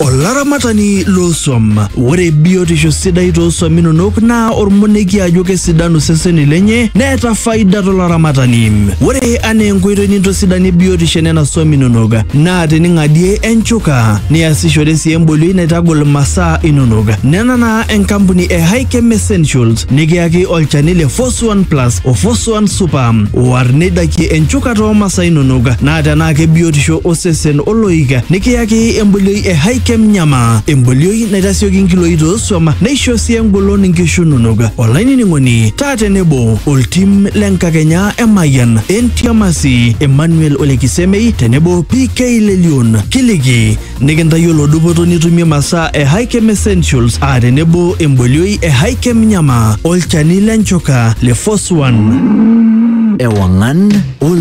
Olaramatani looswam, ore biotisho sidai tooswam inonok naa ormoneki ajo kesidanu seseni lenye neeta faida tolaramatani. Ore anaa enkoitoi nintosidanie biotisho nena swam inonok naa tening'adie enchuka niasishore sii embolioi naitagol masaa inonok. Nena naa enkampuni e Hikem Essentials nikiyaki olchani le Phos1 Plus o Phos1 Super oar neidakie enchuka toomasaa inonok naa tenaa kebiotisho osesen oloik nikiyaki embolioi e Hikem Nyama, embolioi naitasioki nkiloi tooswam neisho sii engolon nkishu inonok. Olainining'oni taa tenebo oltim lenkakenya Emayian, Entiamasi, Emmanuel Olekisemei tenebo PK Lelion kiliki nikintayiolo dupoto nitumie masaa e Hikem Essentials tenebo embolioi e Hikem Nyama olchani lenchuka le Phos1. Ewangan